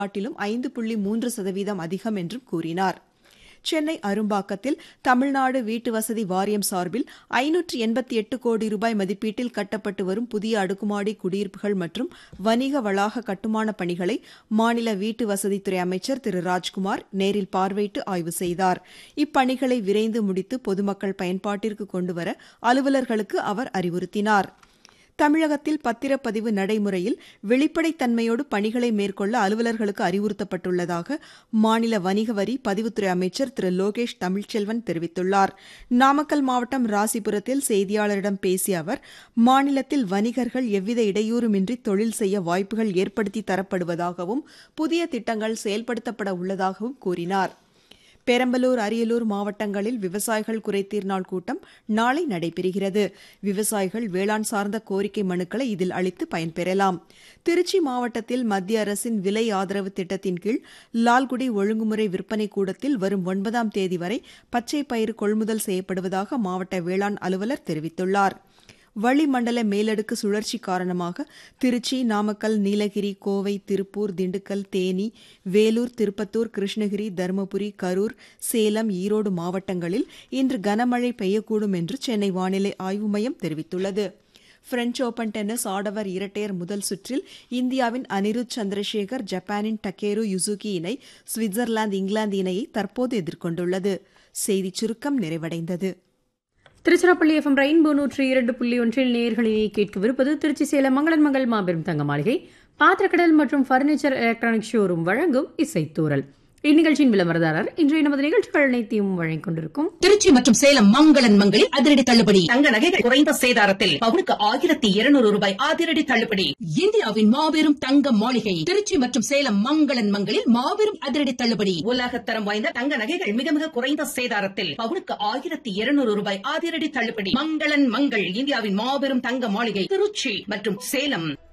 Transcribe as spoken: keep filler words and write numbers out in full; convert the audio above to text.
காட்டிலும் ஐந்து புள்ளி மூன்று சதவீதம் அதிகம் என்றும் கூறினார். சென்னை அரும்பாக்கத்தில் தமிழ்நாடு வீட்டு வசதி வாரியம் சார்பில் ஐநூற்று எண்பத்தி எட்டு கோடி ரூபாய் மதிப்பீட்டில் கட்டப்பட்டு வரும் புதிய அடுக்குமாடி குடியிருப்புகள் மற்றும் வணிக வளாக கட்டுமான பணிகளை மாநில வீட்டு வசதித்துறை அமைச்சர் திரு ராஜ்குமார் நேரில் பார்வையிட்டு ஆய்வு செய்தார். இப்பணிகளை விரைந்து முடித்து பொதுமக்கள் பயன்பாட்டிற்கு கொண்டுவர அலுவலர்களுக்கு அவர் அறிவுறுத்தினார். தமிழகத்தில் பத்திரப்பதிவு நடைமுறையில் வெளிப்படைத்தன்மையோடு பணிகளை மேற்கொள்ள அலுவலர்களுக்கு அறிவுறுத்தப்பட்டுள்ளதாக மாநில வணிக வரி பதிவுத்துறை அமைச்சர் திரு லோகேஷ் தமிழ்ச்செல்வன் தெரிவித்துள்ளார். நாமக்கல் மாவட்டம் ராசிபுரத்தில் செய்தியாளரிடம் பேசிய அவர், மாநிலத்தில் வணிகர்கள் எவ்வித இடையூறுமின்றி தொழில் செய்ய வாய்ப்புகள் ஏற்படுத்தி தரப்படுவதாகவும் புதிய திட்டங்கள் செயல்படுத்தப்பட உள்ளதாகவும் கூறினார். பெரம்பலூர், அரியலூர் மாவட்டங்களில் விவசாயிகள் குறைதீர் நாள் கூட்டம் நாளை நடைபெறுகிறது. விவசாயிகள் வேளாண் சார்ந்த கோரிக்கை மனுக்களை இதில் அளித்து பயன்பெறலாம். திருச்சி மாவட்டத்தில் மத்திய அரசின் விலை ஆதரவு திட்டத்தின் கீழ் லால்குடி ஒழுங்குமுறை விற்பனை கூடத்தில் வரும் ஒன்பதாம் தேதி வரை பச்சை பயிறு கொள்முதல் செய்யப்படுவதாக மாவட்ட வேளாண் அலுவலர் தெரிவித்துள்ளார். வளிமண்டல மேலடுக்கு சுழற்சி காரணமாக திருச்சி, நாமக்கல், நீலகிரி, கோவை, திருப்பூர், திண்டுக்கல், தேனி, வேலூர், திருப்பத்தூர், கிருஷ்ணகிரி, தருமபுரி, கரூர், சேலம், ஈரோடு மாவட்டங்களில் இன்று கனமழை பெய்யக்கூடும் என்று சென்னை வானிலை ஆய்வு மையம் தெரிவித்துள்ளது. பிரெஞ்ச் ஓபன் டென்னிஸ் ஆடவர் இரட்டையர் முதல் சுற்றில் இந்தியாவின் அனிருத் சந்திரசேகர் ஜப்பானின் டக்கேரு யுசுகி இணை சுவிட்சர்லாந்து இங்கிலாந்து இணையை தற்போது எதிர்கொண்டுள்ளது. செய்திச் சுருக்கம் நிறைவடைந்தது. திருச்சிராப்பள்ளி எஃப்எம் ரெயின்போ நூற்றி இரண்டு புள்ளி ஒன்றில் நேயர்களினை கேட்கவிருப்பது திருச்சி சேலம் மங்களன் மங்கள் மாபெரும் தங்க மாளிகை பாத்திரக்கடல் மற்றும் பர்னிச்சர் எலக்ட்ரானிக் ஷோரூம் வழங்கும் இசைத்தூரல். இந்நிகழ்ச்சியின் விளம்பரதாரர் இன்றைய நமது நிகழ்ச்சிகள் அனைத்தையும் வழங்கிக் கொண்டிருக்கும் திருச்சி மற்றும் சேலம் மங்களன் மங்களில் அதிரடி தள்ளுபடி. தங்க நகைகள் குறைந்த சேதாரத்தில் பவுனுக்கு ஆயிரத்தி இருநூறு ரூபாய் அதிரடி தள்ளுபடி. இந்தியாவின் மாபெரும் தங்க மாளிகை திருச்சி மற்றும் சேலம் மங்களன் மங்களில் மாபெரும் அதிரடி தள்ளுபடி. உலகத்தரம் வாய்ந்த தங்க நகைகள் மிக மிக குறைந்த சேதாரத்தில் பவுனுக்கு ஆயிரத்தி இருநூறு ரூபாய் அதிரடி தள்ளுபடி. மங்களன் மங்கள் இந்தியாவின் மாபெரும் தங்க மாளிகை திருச்சி மற்றும் சேலம்.